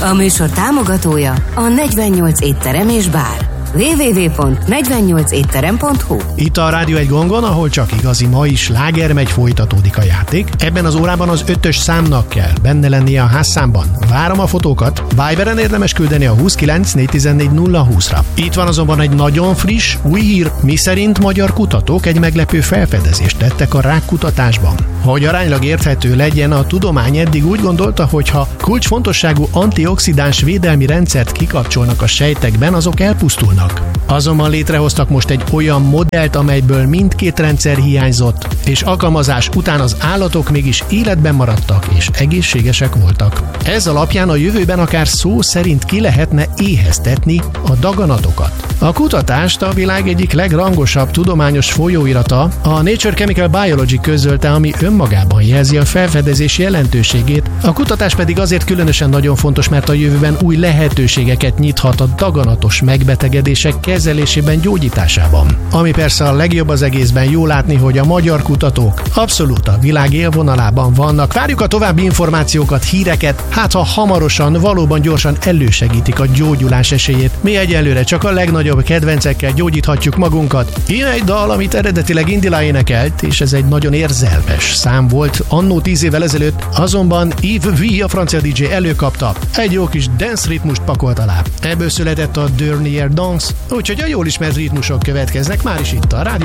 A műsor támogatója a 48 étterem és bár. www.48etterem.hu. Itt a Rádió egy gongon, ahol csak igazi mai sláger megy, folytatódik a játék. Ebben az órában az 5-ös számnak kell benne lennie a házszámban. Várom a fotókat. Viberen érdemes küldeni a 29 414 020-ra. Itt van azonban egy nagyon friss, új hír, miszerint magyar kutatók egy meglepő felfedezést tettek a rákkutatásban. Hogy aránylag érthető legyen, a tudomány eddig úgy gondolta, hogy ha kulcsfontosságú antioxidáns védelmi rendszert kikapcsolnak a sejtekben, azok elpusztulnak. Azonban létrehoztak most egy olyan modellt, amelyből mindkét rendszer hiányzott, és alkalmazás után az állatok mégis életben maradtak és egészségesek voltak. Ez alapján a jövőben akár szó szerint ki lehetne éheztetni a daganatokat. A kutatást a világ egyik legrangosabb tudományos folyóirata, a Nature Chemical Biology közölte, ami önmagában jelzi a felfedezés jelentőségét. A kutatás pedig azért különösen nagyon fontos, mert a jövőben új lehetőségeket nyithat a daganatos megbetegedések kezelésében, gyógyításában. Ami persze a legjobb az egészben, jó látni, hogy a magyar kutatók abszolút a világ élvonalában vannak. Várjuk a további információkat, híreket, hát ha hamarosan, valóban gyorsan elősegítik a gyógyulás esélyét. Mi egyelőre csak a legnagyobb kedvencekkel gyógyíthatjuk magunkat. Ilyen egy dal, amit eredetileg Indila énekelt, és ez egy nagyon érzelmes szám volt annó 10 évvel ezelőtt, azonban Yves V, a francia DJ előkapta, egy jó kis dance ritmust pakolt alá. Ebből született a Dernier Dance, úgyhogy a jól ismert ritmusok következnek már is itt a Rádió